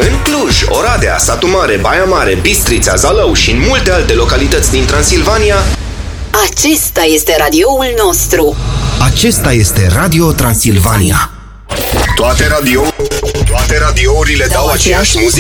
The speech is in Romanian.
În Cluj, Oradea, Satu Mare, Baia Mare, Bistrița, Zalău și în multe alte localități din Transilvania, acesta este radioul nostru. Acesta este Radio Transilvania. toate radiourile dau aceeași muzică.